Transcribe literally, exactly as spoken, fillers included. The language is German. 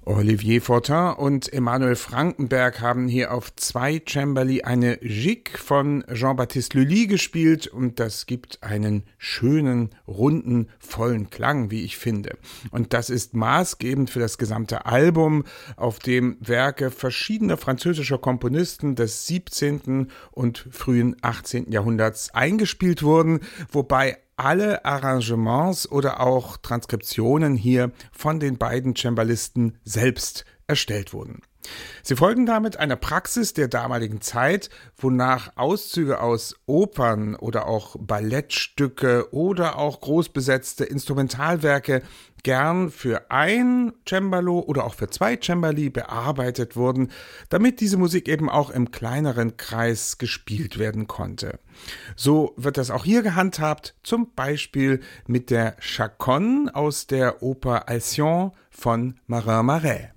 Olivier Fortin und Emanuel Frankenberg haben hier auf zwei Cembali eine Gigue von Jean-Baptiste Lully gespielt und das gibt einen schönen, runden, vollen Klang, wie ich finde. Und das ist maßgebend für das gesamte Album, auf dem Werke verschiedener französischer Komponisten des siebzehnten und frühen achtzehnten Jahrhunderts eingespielt wurden, wobei alle Arrangements oder auch Transkriptionen hier von den beiden Cembalisten selbst erstellt wurden. Sie folgen damit einer Praxis der damaligen Zeit, wonach Auszüge aus Opern oder auch Ballettstücke oder auch großbesetzte Instrumentalwerke gern für ein Cembalo oder auch für zwei Cembali bearbeitet wurden, damit diese Musik eben auch im kleineren Kreis gespielt werden konnte. So wird das auch hier gehandhabt, zum Beispiel mit der Chaconne aus der Oper Alcyon von Marin Marais.